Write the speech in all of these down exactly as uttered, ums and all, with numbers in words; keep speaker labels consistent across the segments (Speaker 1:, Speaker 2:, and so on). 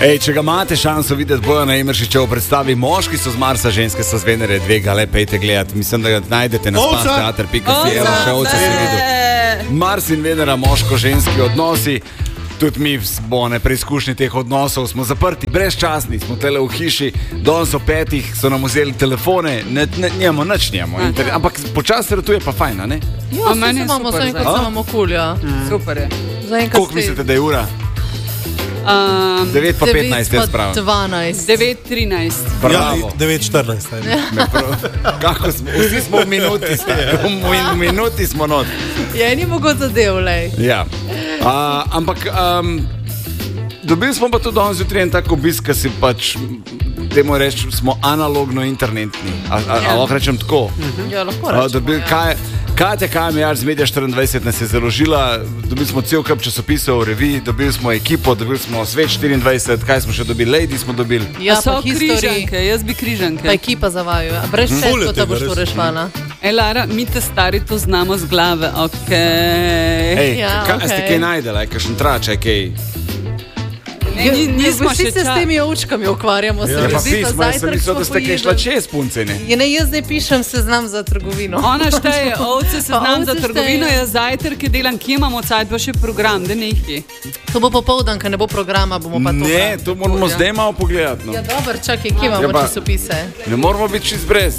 Speaker 1: Ej, če ga imate šanso videti Bojana Emeršiča v predstavi Moški so z Marsa, ženske so z Venere, dve ga le pejte gledati. Mislim, da ga najdete na spasteater pika si. Evo, še ovce si videl. Mars in Venera, moško-ženski odnosi. Tudi mi smo na preizkušnji teh odnosov, smo zaprti, brezčasni, smo tele v hiši, danes o petih so nam vzeli telefone, ne, ne, njemo, nič njemo. Ampak počasi ratuje pa fajna, ne?
Speaker 2: Ja, meni imamo zaenkrat samo okolja.
Speaker 3: Super je.
Speaker 1: Koliko mislite, da je ura?
Speaker 3: Um,
Speaker 1: devet pa petnajst, jaz pravim.
Speaker 2: dvanajst.
Speaker 3: devet trinajst.
Speaker 1: Bravo.
Speaker 4: Ja, devet štirinajst.
Speaker 1: Kako smo, vsi smo v minuti, v minuti smo not.
Speaker 2: Ja, ni mogoče zadev, lej.
Speaker 1: Ja. Uh, ampak um, dobili smo pa tudi danes jutri en tak obisk, ki si pač, temu reči, smo analogno internetni. A, a, a lahko rečem tako?
Speaker 2: Ja, lahko rečemo,
Speaker 1: dobil,
Speaker 2: ja.
Speaker 1: kaj, Katja Kamijar z Media štiriindvajset nas je založila, dobili smo cel kup časopisov, revij, dobili smo ekipo, dobili smo Svet štiriindvajset, kaj smo še dobili, Lady smo dobili.
Speaker 2: Ja,
Speaker 3: so
Speaker 2: pa
Speaker 3: križanke, jaz bi križanke.
Speaker 2: Pa ekipa za vaju, a brez šestko ta boš to rešvala.
Speaker 3: Ej, Lara, mi te stari to znamo z glave, okej. Okay.
Speaker 1: Ej,
Speaker 2: Ja,
Speaker 1: ka,
Speaker 2: okej.
Speaker 1: ste kaj najdela, kakšen trač, kaj?
Speaker 3: Ne, ni, nismo
Speaker 2: Vsi
Speaker 3: še
Speaker 2: se s
Speaker 3: čas.
Speaker 2: temi ovčkami ukvarjamo. se
Speaker 1: Ja,
Speaker 2: mi
Speaker 1: pa
Speaker 2: zdi, ta
Speaker 1: pismo, jaz sem
Speaker 2: zajtrk
Speaker 1: mislil,
Speaker 2: smo
Speaker 1: da ste kaj šla
Speaker 2: pojedli.
Speaker 1: čez punce, ne?
Speaker 2: Ja, ne, jaz zdaj pišem seznam za trgovino.
Speaker 3: Ona šteje, ovce se
Speaker 2: Pa
Speaker 3: znam za
Speaker 2: ovce
Speaker 3: trgovino,
Speaker 2: šteje.
Speaker 3: jaz zajtrke delam, kje imamo cajt, pa še program, da nekaj.
Speaker 2: To bo popoldan, ker ne bo programa, bomo pa to.
Speaker 1: Ne, to moramo
Speaker 3: Ja.
Speaker 1: zdaj malo pogledati. No.
Speaker 2: Ja, dobro, čakaj, kje imamo
Speaker 1: Ja, pa-
Speaker 2: časopise?
Speaker 1: Ne moramo biti čist brez.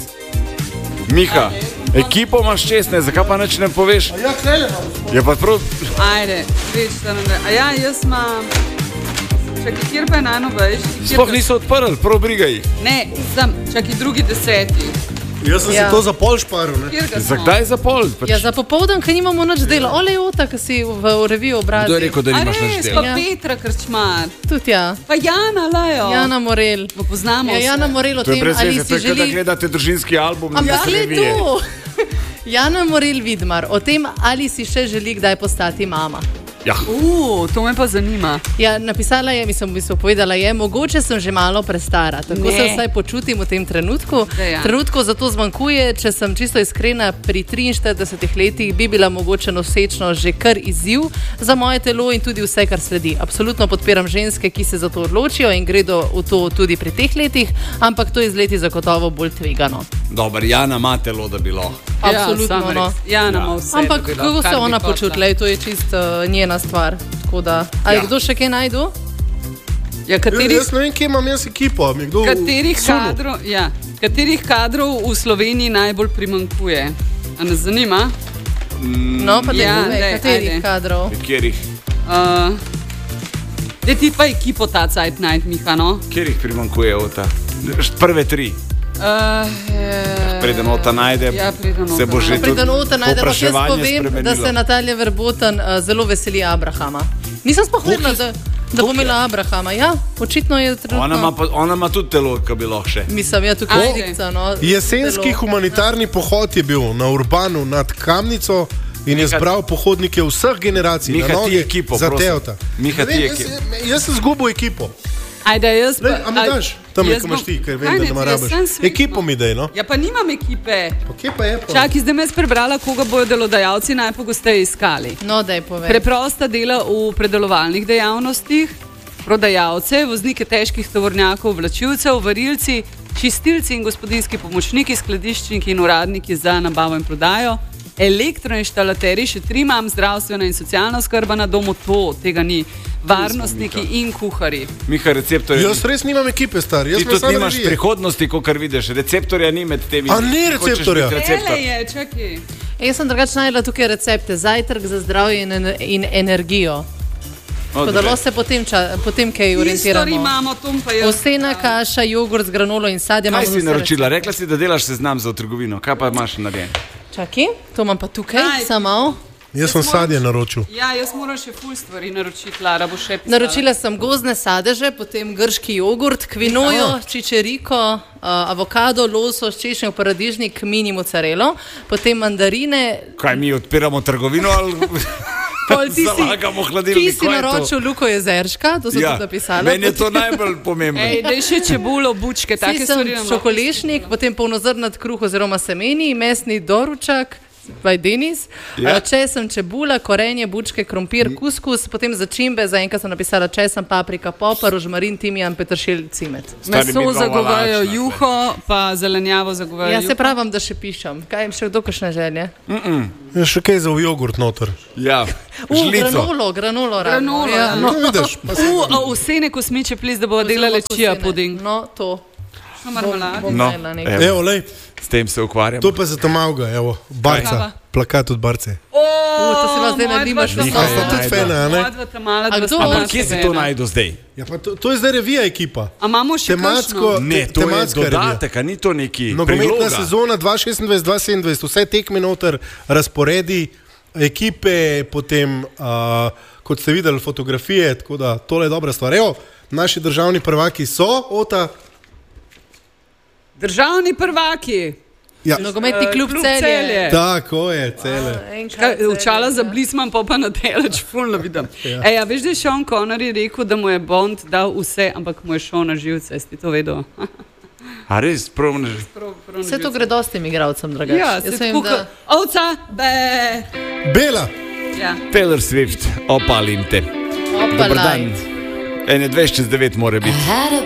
Speaker 1: Miha, ekipo imaš čez, ne, zakaj pa nič ne poveš?
Speaker 4: Ja, klele imamo.
Speaker 1: Je pa prav,
Speaker 3: Ajde, reč, da ne. A ja, jaz imam... Čakaj, kjer pa je nano veš?
Speaker 1: sploh niso odprli, prav briga jih.
Speaker 3: Ne, sem, čakaj, drugi deseti.
Speaker 4: Jaz sem
Speaker 2: Ja.
Speaker 4: si to za pol šparil, ne?
Speaker 3: Kjer ga smo?
Speaker 1: Zakdaj za pol? Pač,
Speaker 2: Ja, za popoldan, ker nimamo nič dela. Ole Jota, ki si v, v reviju obrati.
Speaker 1: kdo je rekel, da
Speaker 3: A
Speaker 1: nimaš nič
Speaker 3: res,
Speaker 1: dela?
Speaker 3: pa
Speaker 2: Ja.
Speaker 3: Petra Krčmar.
Speaker 2: Tudi ja.
Speaker 3: Pa Jana Lajo.
Speaker 2: Jana Morel.
Speaker 3: Pa poznamo
Speaker 2: Ja,
Speaker 3: se.
Speaker 2: Jana Morel o
Speaker 1: To je
Speaker 2: tem,
Speaker 1: brez
Speaker 2: ali
Speaker 1: veze,
Speaker 2: si
Speaker 1: to je, kada
Speaker 2: želi...
Speaker 1: gledate družinski album. na
Speaker 2: Ampak le
Speaker 1: televiziji.
Speaker 2: tu. Jana Morel Vidmar, o tem, ali si še želi kdaj postati mama.
Speaker 1: Ja.
Speaker 3: Uh, to me pa zanima.
Speaker 2: Ja, napisala je, mislim, v bistvu povedala je, mogoče sem že malo prestara. Tako
Speaker 3: Ne.
Speaker 2: se vsaj počutim v tem trenutku.
Speaker 3: Da, ja.
Speaker 2: Trenutku zato zmanjkuje, če sem čisto iskrena, pri triinštiridesetih letih bi bila mogoče nosečnost že kar izziv za moje telo in tudi vse, kar sledi. Absolutno podpiram ženske, ki se za to odločijo in gredo v to tudi pri teh letih, ampak to je z leti zagotovo bolj tvegano.
Speaker 1: Dobar, Jana ima telo, da bi lahko.
Speaker 2: Absolutno,
Speaker 3: ja, sam
Speaker 2: no.
Speaker 3: res. Jana ima vse.
Speaker 2: Ampak
Speaker 3: da bi
Speaker 2: kako
Speaker 3: lahko,
Speaker 2: se
Speaker 3: kar bi
Speaker 2: ona
Speaker 3: hotela.
Speaker 2: počutila, to je čisto uh, njena stvar. Tako da, ali
Speaker 1: Ja.
Speaker 2: kdo še kaj najdu?
Speaker 3: Ja, katerih,
Speaker 4: Jaz ne vem, kje imam jaz ekipo. a mi je kdo
Speaker 3: katerih,
Speaker 4: sunil?
Speaker 3: kadrov, ja, katerih kadrov v Sloveniji najbolj primankuje? A nas zanima?
Speaker 2: No, pa da
Speaker 3: Ja,
Speaker 2: ne,
Speaker 3: daj,
Speaker 2: katerih
Speaker 3: ajde.
Speaker 2: kadrov?
Speaker 1: Kjerih,
Speaker 3: Uh, da ti pa ekipo ta cajt najti, Miha, no?
Speaker 1: kjerih primankuje ota? Prve tri.
Speaker 3: Uh,
Speaker 1: Preden ota najde,
Speaker 3: ja, preden
Speaker 1: se bo
Speaker 3: ota
Speaker 1: že
Speaker 3: najde.
Speaker 2: Preden ota najde, pa jaz
Speaker 1: povpraševanje
Speaker 2: povem, da
Speaker 1: spremenilo.
Speaker 2: se Natalija Verboten uh, zelo veseli Abrahama. Nisem sploh vedela, da, da bo imela Abrahama. Ja, očitno je
Speaker 1: Ona ima,
Speaker 2: trenutno.
Speaker 1: pa, ona ima tudi telo, ki bi lahko še.
Speaker 2: Mislim, ja, tukaj
Speaker 3: Ajde.
Speaker 2: je no,
Speaker 4: Jesenski
Speaker 2: telo.
Speaker 4: humanitarni pohod je bil na Urbanu nad Kamnico in je
Speaker 1: Miha-
Speaker 4: zbral pohodnike vseh generacij.
Speaker 1: Miha,
Speaker 4: na
Speaker 1: ti
Speaker 4: noge
Speaker 1: ekipo,
Speaker 4: za
Speaker 1: prosim.
Speaker 4: Teota.
Speaker 1: Miha,
Speaker 4: Ne
Speaker 1: ti
Speaker 4: vem,
Speaker 1: ekipo.
Speaker 4: jaz, jaz sem zgubil ekipo.
Speaker 3: Ajde, jaz
Speaker 4: Lej,
Speaker 3: pa-
Speaker 4: a mi
Speaker 3: aj-
Speaker 4: daš? Tam je,
Speaker 3: jaz
Speaker 4: ko
Speaker 3: bom-
Speaker 4: imaš ti, ker
Speaker 3: Kaj
Speaker 4: vem, da
Speaker 3: ne,
Speaker 4: ne
Speaker 3: jaz
Speaker 4: rabiš.
Speaker 3: sem svetno.
Speaker 4: Ekipo mi dej, no.
Speaker 3: Ja, pa nimam ekipe.
Speaker 4: Pa kje pa je? Pa?
Speaker 3: Čakaj, zdaj me je prebrala, koga bodo delodajalci najpogosteje iskali.
Speaker 2: No, daj povej.
Speaker 3: Preprosta dela v predelovalnih dejavnostih, prodajalce, voznike težkih tovornjakov, vlačilcev, varilci, čistilci in gospodinjski pomočniki, skladiščniki in uradniki za nabavo in prodajo, elektroinštalaterji, še tri imam, zdravstvena in socialna skrba na domu, to tega ni, varnostniki
Speaker 1: Mika.
Speaker 3: in kuharji.
Speaker 1: Miha, receptorja.
Speaker 4: Jaz res nimam ekipe, star. Jaz
Speaker 1: Ti
Speaker 4: imam
Speaker 1: tudi
Speaker 4: samo
Speaker 1: nimaš
Speaker 4: revije.
Speaker 1: prihodnosti, kot vidiš. Receptorja ni med temi.
Speaker 4: A ni
Speaker 1: Hočeš
Speaker 4: receptorja?
Speaker 1: biti receptor.
Speaker 3: Ele je, čakaj.
Speaker 2: Jaz sem drugače najdela tukaj recepte, zajtrk za zdravje in, en- in energijo.
Speaker 1: O,
Speaker 2: Podalo
Speaker 1: dve.
Speaker 2: se potem, ča, potem kaj
Speaker 3: Istori
Speaker 2: orientiramo.
Speaker 3: imamo, tom pa jaz.
Speaker 2: Osena kaša, jogurt z granolo in sadjem.
Speaker 1: Kaj
Speaker 2: imamo
Speaker 1: si
Speaker 2: vse
Speaker 1: naročila? Rekla si, da delaš seznam za v trgovino. Kaj pa imaš narejen?
Speaker 2: recepte. Čakaj, to imam pa tukaj,
Speaker 3: Daj.
Speaker 2: samo.
Speaker 4: Jaz sem sadje naročil.
Speaker 3: Ja, jaz moram še ful stvari naročiti, Lara bo še pisala.
Speaker 2: Naročila sem gozdne sadeže, potem grški jogurt, kvinojo, čičeriko, uh, avokado, losos, češnjev, paradižnik, mini mozzarelo, potem mandarine.
Speaker 1: Kaj mi odpiramo trgovino ali
Speaker 2: Pol ti si-
Speaker 1: zalagamo hladilnik?
Speaker 2: Ti si
Speaker 1: Kaj je to?
Speaker 2: naročil Luko Jezerška, to so
Speaker 1: Ja,
Speaker 2: tudi napisali.
Speaker 1: meni je to najbolj pomembno.
Speaker 3: Ej, daj še čebulo, bučke, take
Speaker 2: Take
Speaker 3: stvari
Speaker 2: sem
Speaker 3: nam lahko
Speaker 2: čokolešnik, potem polnozrnat kruh oziroma semeni, mesni doručak, Vaj Denis.
Speaker 1: Ja.
Speaker 2: Česen, čebula, korenje, bučke, krompir, kuskus, potem začimbe, za enkrat sem napisala česen, paprika, popar, rožmarin, timijan, peteršilj, cimet.
Speaker 3: Meso zagovarjajo juho, pa zelenjavo zagovarjajo.
Speaker 2: Ja, se pravim, da še pišem. Kaj jim še kdo kakšne želje?
Speaker 4: Je še kaj za v jogurt noter.
Speaker 1: Ja,
Speaker 2: U,
Speaker 1: žlico.
Speaker 2: granulo, granulo.
Speaker 3: Granulo,
Speaker 2: ja.
Speaker 3: ja.
Speaker 4: No, vidiš, pa se-
Speaker 3: U, a vsene kosmiče plis, da bodo delali čija puding.
Speaker 2: No, to.
Speaker 3: Marmelade.
Speaker 2: Bom
Speaker 1: No,
Speaker 2: imela nekaj.
Speaker 1: evo,
Speaker 4: Evo, lej,
Speaker 1: s tem se ukvarjam.
Speaker 4: to pa za Tomavga, evo, barca,
Speaker 3: Kaj?
Speaker 4: plakat od barce.
Speaker 3: O,
Speaker 2: U, to se vas zdaj ne nimaš
Speaker 1: Njihaj
Speaker 2: osnovno.
Speaker 1: sta tudi
Speaker 4: fena, a ne?
Speaker 2: A kdo?
Speaker 1: Ampak kje si to najdu zdaj?
Speaker 4: Ja, pa to, to je zdaj revija ekipa.
Speaker 3: A imamo še
Speaker 4: Tematsko,
Speaker 3: kakšno?
Speaker 1: Ne, to je
Speaker 4: tematska revija.
Speaker 1: dodatek, a ni to neki
Speaker 4: Nogometna
Speaker 1: priloga.
Speaker 4: sezona dva tisoč šestnajst dva tisoč sedemnajst, vse tekme noter, razporedi, ekipe, potem, uh, kot ste videli, fotografije, tako da tole je dobra stvar. Evo, naši državni prvaki so, Ota.
Speaker 3: Državni prvaki.
Speaker 4: Ja,
Speaker 2: Nogometni klub
Speaker 3: Klub
Speaker 2: Celje.
Speaker 3: Celje.
Speaker 4: tako je, cele.
Speaker 2: Enkrat
Speaker 3: Kaj, Učala
Speaker 2: Celje,
Speaker 3: za
Speaker 2: ja.
Speaker 3: blisman, pa pa na teleč, fulno vidim. Ej, a veš, da je Sean Connery rekel, da mu je Bond dal vse, ampak mu je šel na živce, si to vedel?
Speaker 1: A res, prav ne.
Speaker 3: Prav, prav na
Speaker 2: Vse to
Speaker 3: živce.
Speaker 2: gre dostim igralcem, drugače.
Speaker 3: Ja,
Speaker 2: Jaz
Speaker 3: se
Speaker 2: vem,
Speaker 3: tako,
Speaker 2: da-
Speaker 3: da... ovca, be.
Speaker 4: Bela.
Speaker 3: Ja.
Speaker 1: Taylor Swift, opalim te.
Speaker 2: Opa,
Speaker 1: Dobar dan.
Speaker 2: light.
Speaker 1: Ene dvajset čez devet mora biti.